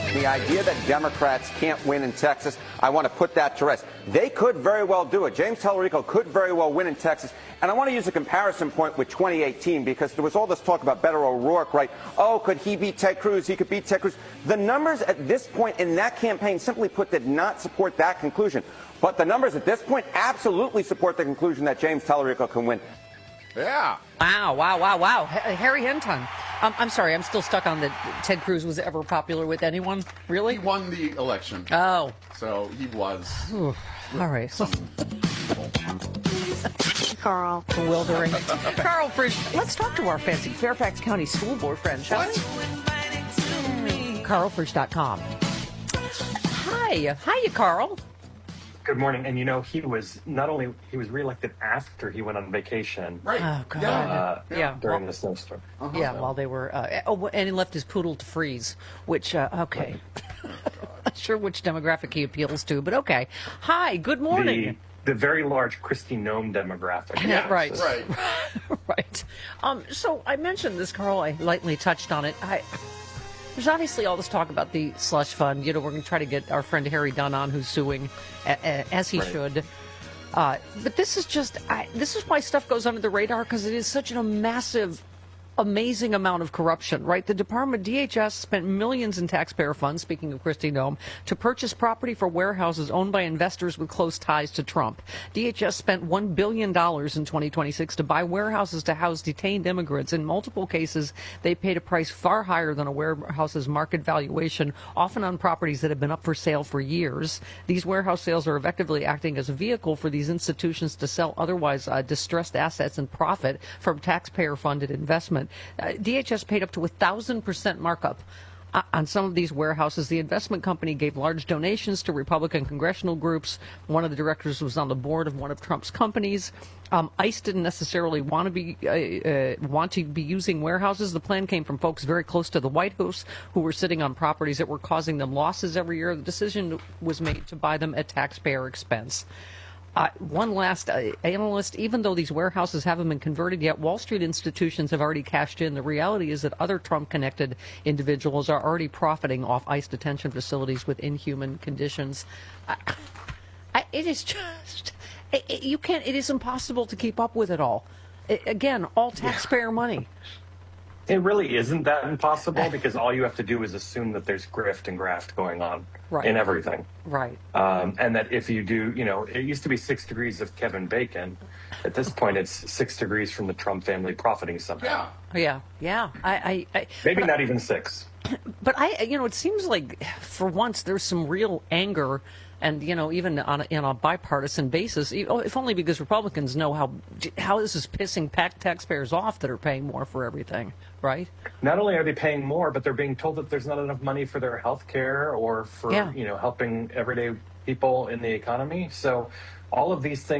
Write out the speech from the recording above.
The idea that Democrats can't win in Texas, I want to put that to rest. They could very well do it. James Tallarico could very well win in Texas. And I want to use a comparison point with 2018 because there was all this talk about Beto O'Rourke, right? Oh, could he beat Ted Cruz? He could beat Ted Cruz. The numbers at this point in that campaign, simply put, did not support that conclusion. But the numbers at this point absolutely support the conclusion that James Tallarico can win. Yeah. Wow. Harry Hinton. I'm sorry, I'm still stuck on that Ted Cruz was ever popular with anyone. Really? He won the election. Oh. So he was. Ooh. All right. Carl. Bewildering. Carl Frisch, let's talk to our fancy Fairfax County School Board friend, shall we? CarlFrisch.com. Hi, Carl. Good morning. And he was reelected after he went on vacation. Right. Oh, God. During the snowstorm. Yeah, while they were, and he left his poodle to freeze, which, okay. Not sure which demographic he appeals to, but okay. Hi, good morning. The very large Kristi Noem demographic. Yeah, right. Right. Right. So I mentioned this, Carl. I lightly touched on it. There's obviously all this talk about the slush fund. We're going to try to get our friend Harry Dunn on, who's suing, as he should. But this is this is why stuff goes under the radar, because it is such a massive, amazing amount of corruption, right? The Department, DHS, spent millions in taxpayer funds, speaking of Kristi Noem, to purchase property for warehouses owned by investors with close ties to Trump. DHS spent $1 billion in 2026 to buy warehouses to house detained immigrants. In multiple cases, they paid a price far higher than a warehouse's market valuation, often on properties that have been up for sale for years. These warehouse sales are effectively acting as a vehicle for these institutions to sell otherwise distressed assets and profit from taxpayer-funded investment. DHS paid up to 1,000% markup on some of these warehouses. The investment company gave large donations to Republican congressional groups. One of the directors was on the board of one of Trump's companies. ICE didn't necessarily want to be using warehouses. The plan came from folks very close to the White House who were sitting on properties that were causing them losses every year. The decision was made to buy them at taxpayer expense. One last analyst, even though these warehouses haven't been converted yet, Wall Street institutions have already cashed in. The reality is that other Trump-connected individuals are already profiting off ICE detention facilities with inhuman conditions. It is just, you can't, it is impossible to keep up with it all. Again, all taxpayer money. It really isn't that impossible, because all you have to do is assume that there's grift and graft going on in everything. Right. And that if you do, it used to be 6 degrees of Kevin Bacon. At this point, it's 6 degrees from the Trump family profiting somehow. Yeah. Maybe not even 6. But it seems like for once there's some real anger, and even on a bipartisan basis, if only because Republicans know how this is pissing taxpayers off that are paying more for everything, right? Not only are they paying more, but they're being told that there's not enough money for their health care or for helping everyday people in the economy. So all of these things